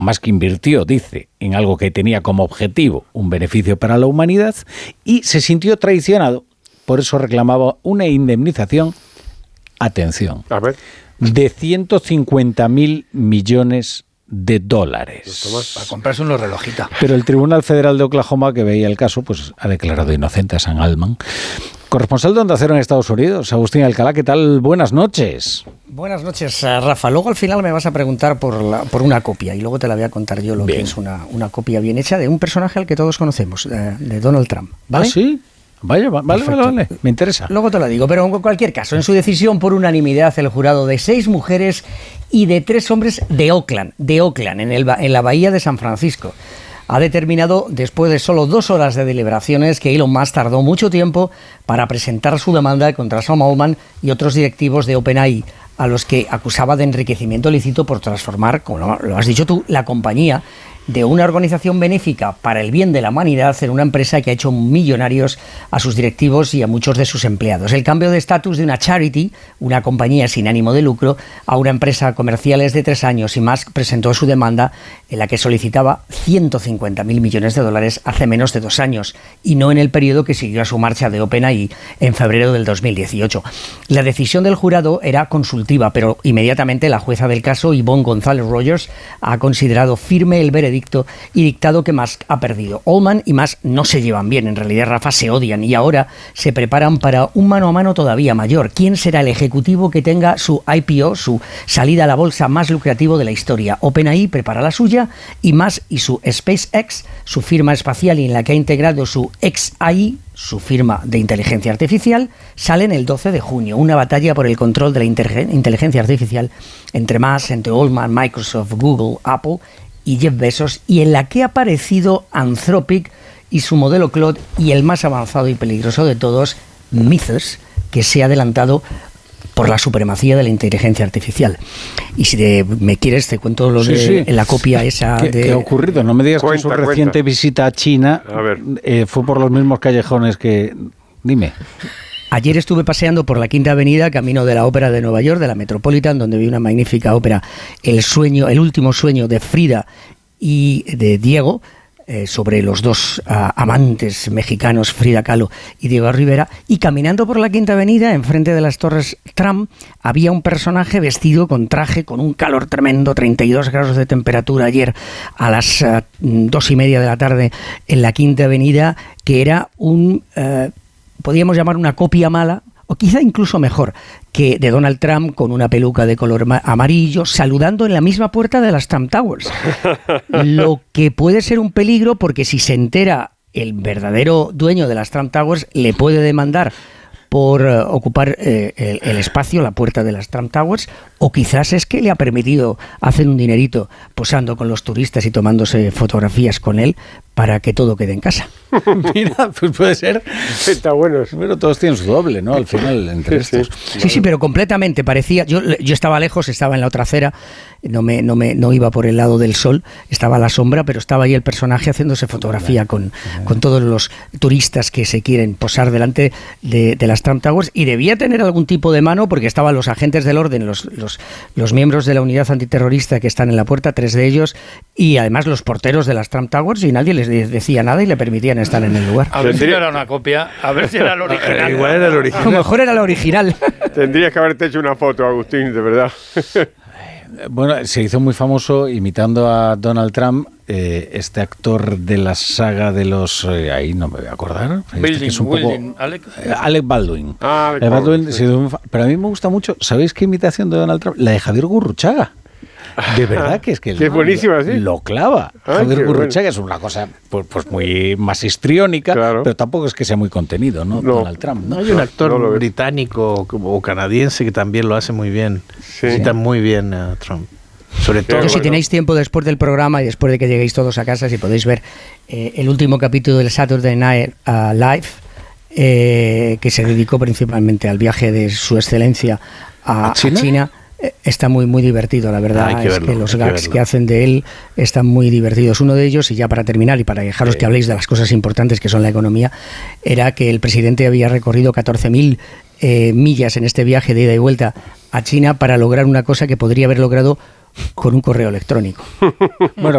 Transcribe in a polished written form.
más que invirtió, dice, en algo que tenía como objetivo un beneficio para la humanidad, y se sintió traicionado. Por eso reclamaba una indemnización, atención, de 150.000 millones de dólares. Para comprarse unos relojitos. Pero el Tribunal Federal de Oklahoma, que veía el caso, pues ha declarado inocente a Sam Altman. Corresponsal de Onda Cero en Estados Unidos, Agustín Alcalá, ¿qué tal? Buenas noches. Buenas noches, Rafa. Luego al final me vas a preguntar por una copia y luego te la voy a contar yo que es una copia bien hecha de un personaje al que todos conocemos, de Donald Trump. ¿Vale? ¿Ah, sí? Vale, me interesa. Luego te lo digo, pero en cualquier caso, en su decisión por unanimidad, el jurado de 6 mujeres y de 3 hombres de Oakland, en la bahía de San Francisco, ha determinado, después de solo 2 horas de deliberaciones, que Elon Musk tardó mucho tiempo para presentar su demanda contra Sam Altman y otros directivos de OpenAI, a los que acusaba de enriquecimiento ilícito por transformar, como lo has dicho tú, la compañía de una organización benéfica para el bien de la humanidad en una empresa que ha hecho millonarios a sus directivos y a muchos de sus empleados. El cambio de estatus de una charity, una compañía sin ánimo de lucro, a una empresa comercial es de 3 años, y Musk presentó su demanda en la que solicitaba 150.000 millones de dólares hace menos de 2 años, y no en el periodo que siguió a su marcha de OpenAI en febrero del 2018. La decisión del jurado era consultiva, pero inmediatamente la jueza del caso, Yvonne González Rogers, ha considerado firme el veredicto y dictado que Musk ha perdido. Altman y Musk no se llevan bien, en realidad, Rafa, se odian, y ahora se preparan para un mano a mano todavía mayor. ¿Quién será el ejecutivo que tenga su IPO, su salida a la bolsa más lucrativo de la historia? OpenAI prepara la suya, y Musk y su SpaceX, su firma espacial y en la que ha integrado su xAI, su firma de inteligencia artificial, salen el 12 de junio. Una batalla por el control de la inteligencia artificial entre Musk, entre Altman, Microsoft, Google, Apple y Jeff Bezos, y en la que ha aparecido Anthropic y su modelo Claude, y el más avanzado y peligroso de todos, Mythos, que se ha adelantado por la supremacía de la inteligencia artificial. Y si me quieres, te cuento lo de la copia esa. ¿Qué ha ocurrido? No me digas que su reciente visita a China fue por los mismos callejones que... Dime. Ayer estuve paseando por la Quinta Avenida, camino de la Ópera de Nueva York, de la Metropolitan, donde vi una magnífica ópera, el último sueño de Frida y de Diego, sobre los 2 amantes mexicanos, Frida Kahlo y Diego Rivera, y caminando por la Quinta Avenida, enfrente de las Torres Trump, había un personaje vestido con traje, con un calor tremendo, 32 grados de temperatura ayer a las 2:30 de la tarde en la Quinta Avenida, que era podríamos llamar una copia mala, o quizá incluso mejor, que de Donald Trump, con una peluca de color amarillo, saludando en la misma puerta de las Trump Towers. Lo que puede ser un peligro, porque si se entera el verdadero dueño de las Trump Towers, le puede demandar por ocupar el espacio, la puerta de las Trump Towers, o quizás es que le ha permitido hacer un dinerito posando con los turistas y tomándose fotografías con él para que todo quede en casa. Mira, pues puede ser. Está bueno. Pero todos tienen su doble, ¿no? Al final, entre estos. Sí, pero completamente parecía. Yo estaba lejos, estaba en la otra acera, no iba por el lado del sol, estaba a la sombra, pero estaba ahí el personaje haciéndose fotografía con todos los turistas que se quieren posar delante de las Trump Towers, y debía tener algún tipo de mano, porque estaban los agentes del orden, los miembros de la unidad antiterrorista que están en la puerta, 3 de ellos, y además los porteros de las Trump Towers, y nadie les decía nada y le permitían estar en el lugar. A ver si no era una copia, a ver si era el original. Igual era el original. A lo mejor era la original. Tendrías que haberte hecho una foto, Agustín, de verdad. Bueno, se hizo muy famoso imitando a Donald Trump, este actor de la saga de los... ahí no me voy a acordar. Alec Baldwin. Alec Baldwin, sí. Pero a mí me gusta mucho, ¿sabéis qué imitación de Donald Trump? La de Javier Gurruchaga. De verdad que es es buenísima, sí. Lo clava. Javier Gurruchaga es una cosa pues muy más histriónica, claro, pero tampoco es que sea muy contenido, ¿no? Donald Trump, ¿no? Hay un actor británico o canadiense que también lo hace muy bien. Sí. Cita muy bien a Trump. Sobre todo, si tenéis tiempo después del programa y después de que lleguéis todos a casa, si podéis ver el último capítulo del Saturday Night Live, que se dedicó principalmente al viaje de su excelencia a China. Está muy muy divertido, la verdad. Que los gags que hacen de él están muy divertidos. Uno de ellos, y ya para terminar y para dejaros que habléis de las cosas importantes que son la economía, era que el presidente había recorrido 14.000 millas en este viaje de ida y vuelta a China para lograr una cosa que podría haber logrado con un correo electrónico. Bueno,